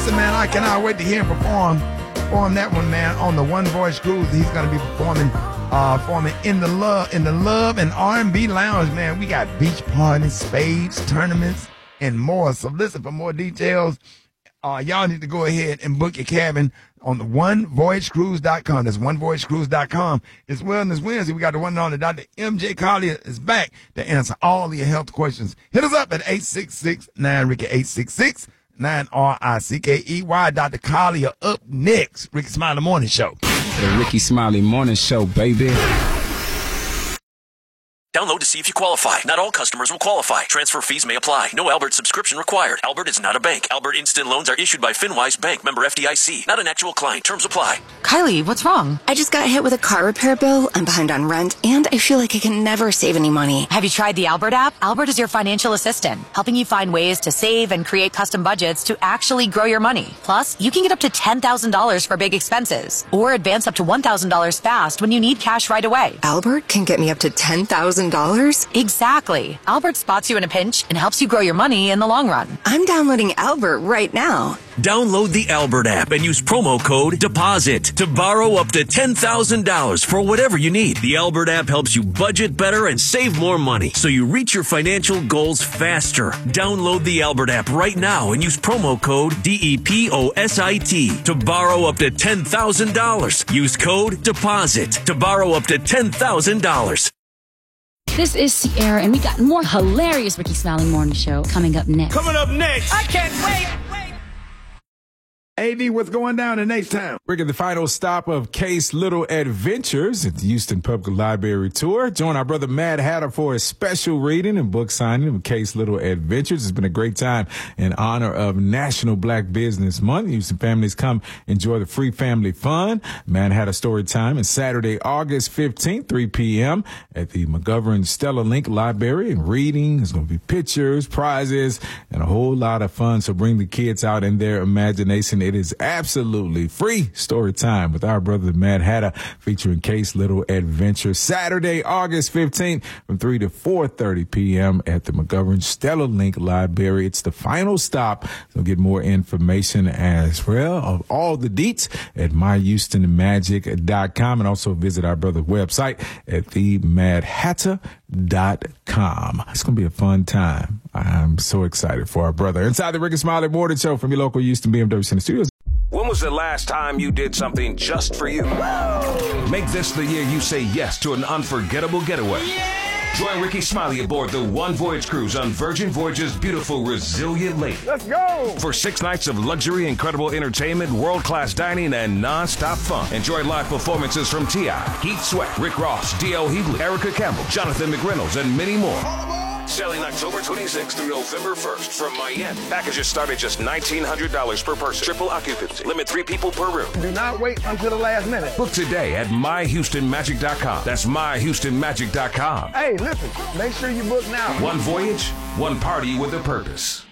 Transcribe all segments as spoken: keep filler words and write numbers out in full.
listen, man, I cannot wait to hear him perform, perform that one, man, on the One Voice Cruise. He's going to be performing, uh, performing in the love, in the Love and R and B Lounge, man. We got beach parties, spades, tournaments, and more. So listen, for more details, uh, y'all need to go ahead and book your cabin on the one voyage cruise dot com. That's one voyage cruise dot com. It's Wellness Wednesday. We got the one and only Doctor M J Collier is back to answer all your health questions. Hit us up at eight six six nine Ricky, eight six six nine R I C K E Y. Doctor Collier up next. Ricky Smiley Morning Show. The Ricky Smiley Morning Show, baby. Download to see if you qualify. Not all customers will qualify. Transfer fees may apply. No Albert subscription required. Albert is not a bank. Albert Instant Loans are issued by FinWise Bank, member F D I C. Not an actual client. Terms apply. Kylie, what's wrong? I just got hit with a car repair bill. I'm behind on rent, and I feel like I can never save any money. Have you tried the Albert app? Albert is your financial assistant, helping you find ways to save and create custom budgets to actually grow your money. Plus, you can get up to ten thousand dollars for big expenses, or advance up to one thousand dollars fast when you need cash right away. Albert can get me up to ten thousand dollars? Exactly. Albert spots you in a pinch and helps you grow your money in the long run. I'm downloading Albert right now. Download the Albert app and use promo code DEPOSIT to borrow up to ten thousand dollars for whatever you need. The Albert app helps you budget better and save more money so you reach your financial goals faster. Download the Albert app right now and use promo code D E P O S I T to borrow up to ten thousand dollars. Use code DEPOSIT to borrow up to ten thousand dollars. This is Sierra, and we got more hilarious Ricky Smiley Morning Show coming up next. Coming up next. I can't wait. wait. A D, what's going down in H-Town? We're at the final stop of Case Little Adventures at the Houston Public Library Tour. Join our brother Mad Hatter for a special reading and book signing of Case Little Adventures. It's been a great time in honor of National Black Business Month. Houston families come enjoy the free family fun. Mad Hatter story time is Saturday, August fifteenth, three p.m. at the McGovern Stella Link Library. And reading, there's going to be pictures, prizes, and a whole lot of fun. So bring the kids out in their imagination. It is absolutely free story time with our brother Mad Hatter featuring Case Little Adventure Saturday, August fifteenth from three to four thirty p.m. at the McGovern Stella Link Library. It's the final stop. So get more information as well of all the deets at my houston magic dot com and also visit our brother's website at the mad hatter dot com. It's going to be a fun time. I'm so excited for our brother. Inside the Ricky Smiley Morning Show from your local Houston B M W Center Studios. When was the last time you did something just for you? Make this the year you say yes to an unforgettable getaway. Yeah! Join Ricky Smiley aboard the One Voyage Cruise on Virgin Voyage's beautiful Resilient Lake. Let's go! For six nights of luxury, incredible entertainment, world-class dining, and non-stop fun. Enjoy live performances from T I, Heath Sweat, Rick Ross, D L Hughley, Erica Campbell, Jonathan McReynolds, and many more. Selling October twenty-sixth through November first from Miami. Packages start at just nineteen hundred dollars per person. Triple occupancy. Limit three people per room. Do not wait until the last minute. Book today at my houston magic dot com. That's my houston magic dot com. Hey, listen, make sure you book now. One voyage, one party with a purpose.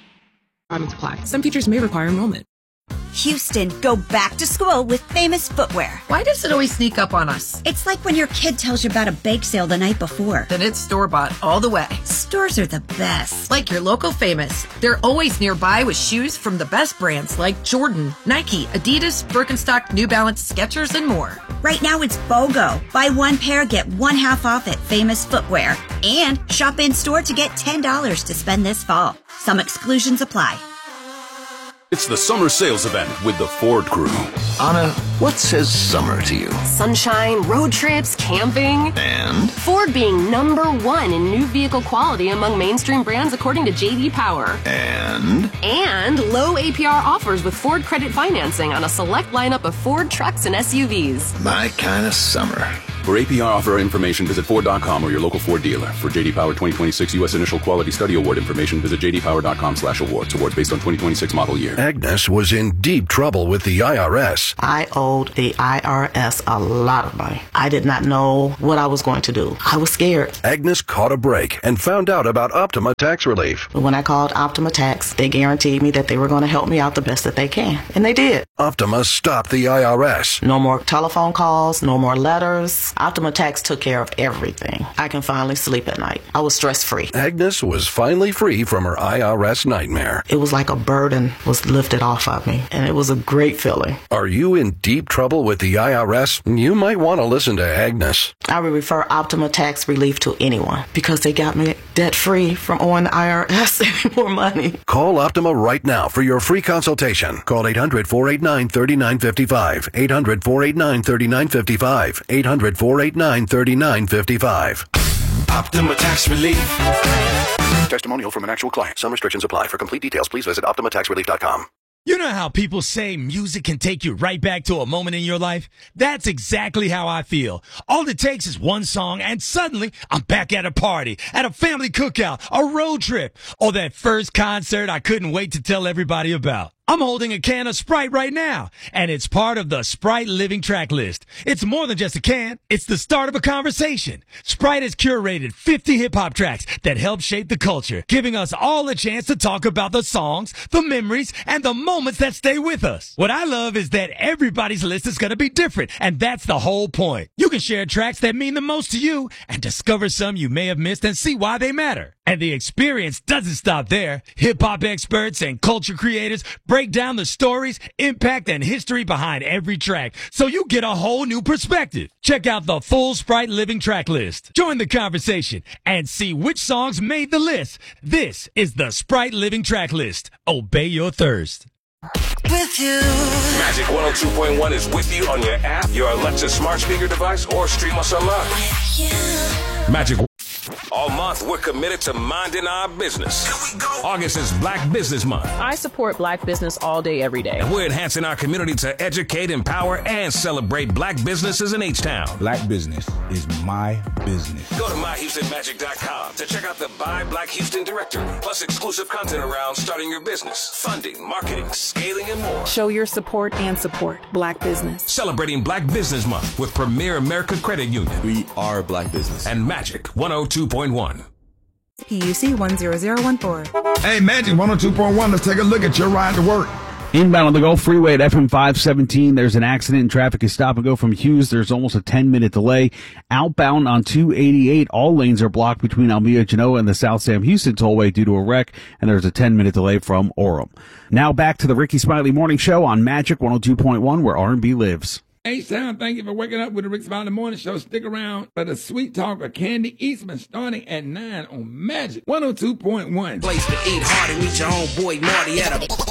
Some features may require enrollment. Houston, go back to school with Famous Footwear. Why does it always sneak up on us? It's like when your kid tells you about a bake sale the night before. Then it's store-bought all the way. Stores are the best. Like your local Famous. They're always nearby with shoes from the best brands like Jordan, Nike, Adidas, Birkenstock, New Balance, Skechers, and more. Right now it's BOGO. Buy one pair, get one half off at Famous Footwear. And shop in-store to get ten dollars to spend this fall. Some exclusions apply. It's the summer sales event with the Ford crew. Anna, what says summer to you? Sunshine, road trips, camping. And? Ford being number one in new vehicle quality among mainstream brands according to J D Power. And? And low A P R offers with Ford credit financing on a select lineup of Ford trucks and S U Vs. My kind of summer. For A P R offer information, visit Ford dot com or your local Ford dealer. For J D Power twenty twenty-six U S Initial Quality Study Award information, visit j d power dot com slash awards. Awards based on twenty twenty-six model year. Agnes was in deep trouble with the I R S. I owed the I R S a lot of money. I did not know what I was going to do. I was scared. Agnes caught a break and found out about Optima Tax Relief. When I called Optima Tax, they guaranteed me that they were going to help me out the best that they can. And they did. Optima stopped the I R S. No more telephone calls, no more letters. Optima Tax took care of everything. I can finally sleep at night. I was stress-free. Agnes was finally free from her I R S nightmare. It was like a burden was lifted off of me, and it was a great feeling. Are you in deep trouble with the I R S? You might want to listen to Agnes. I would refer Optima Tax Relief to anyone because they got me debt-free from owing the I R S any more money. Call Optima right now for your free consultation. Call eight hundred, four eight nine, three nine five five. eight hundred, four eight nine, three nine five five. eight hundred, four eight nine, three nine five five. Optima Tax Relief. Testimonial from an actual client. Some restrictions apply. For complete details, please visit optima tax relief dot com. You know how people say music can take you right back to a moment in your life? That's exactly how I feel. All it takes is one song, and suddenly I'm back at a party, at a family cookout, a road trip, or that first concert I couldn't wait to tell everybody about. I'm holding a can of Sprite right now, and it's part of the Sprite Living Track List. It's more than just a can. It's the start of a conversation. Sprite has curated fifty hip-hop tracks that help shape the culture, giving us all a chance to talk about the songs, the memories, and the moments that stay with us. What I love is that everybody's list is going to be different, and that's the whole point. You can share tracks that mean the most to you and discover some you may have missed and see why they matter. And the experience doesn't stop there. Hip-hop experts and culture creators break down the stories, impact, and history behind every track, so you get a whole new perspective. Check out the full Sprite Living Track List. Join the conversation and see which songs made the list. This is the Sprite Living Track List. Obey your thirst. With you. Magic one oh two point one is with you on your app, your Alexa smart speaker device, or stream us online. With you. Magic. All month, we're committed to minding our business. August is Black Business Month. I support black business all day, every day. And we're enhancing our community to educate, empower, and celebrate black businesses in H-Town. Black business is my business. Go to my houston magic dot com to check out the Buy Black Houston directory, plus exclusive content around starting your business, funding, marketing, scaling, and more. Show your support and support black business. Celebrating Black Business Month with Premier America Credit Union. We are black business. And Magic one oh two point one. P U C one zero zero one four. Hey, Magic one oh two point one, let's take a look at your ride to work. Inbound on the Gulf Freeway at F M five seventeen, there's an accident and traffic is stop and go from Hughes. There's almost a ten minute delay. Outbound on two eighty-eight, all lanes are blocked between Almeda, Genoa, and the South Sam Houston tollway due to a wreck, and there's a ten minute delay from Orem. Now back to the Ricky Smiley Morning Show on Magic one oh two point one, where R and B lives. H-Town, thank you for waking up with the Rick Smiley Morning Show. Stick around for the sweet talk of Candy Eastman starting at nine on Magic one oh two point one. Place to eat hard and meet your homeboy Marty at a